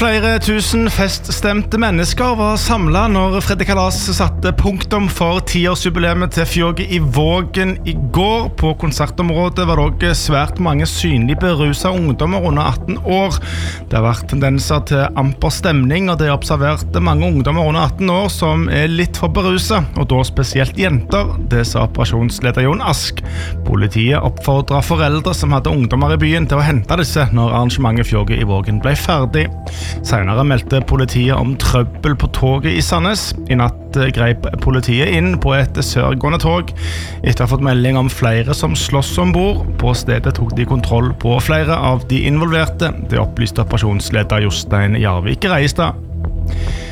Flere tusen feststemte mennesker var samlet når Freddy Kalas satte punktum for 10-årsjubileet til Fjoget i Vågen i går. På konsertområdet var det også svært mange synlig beruset ungdommer under 18 år. Det har vært tendenser til amper stemning, og det er observert mange ungdommer under 18 år som er litt for beruset, og da spesielt jenter. Det sa operasjonsleder Jon Ask. Politiet oppfordret foreldre som hadde ungdommer i byen til å hente disse når arrangementet Fjoget i Vågen ble ferdig. Senere meldte politiet om trøbbel på toget i Sandnes. I natt greip politiet inn på et sørgående tog etter å ha fått melding om flere som slåss ombord. På stedet tok de kontroll på flere av de involverte. Det opplyste operasjonsleder Jostein Jarvik Reistad.